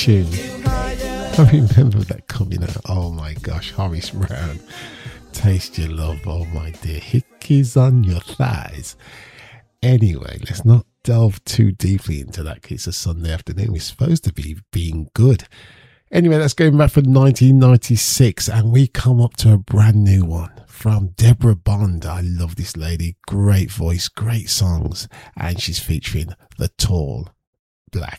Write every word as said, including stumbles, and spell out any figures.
tune. I remember that coming out. Oh my gosh, Horace Brown. Taste Your Love. Oh my dear. Hickeys on your thighs. Anyway, let's not delve too deeply into that because it's a Sunday afternoon. We're supposed to be being good. Anyway, that's going back from nineteen ninety-six, and we come up to a brand new one from Deborah Bond. I love this lady. Great voice, great songs, and she's featuring the Tall Black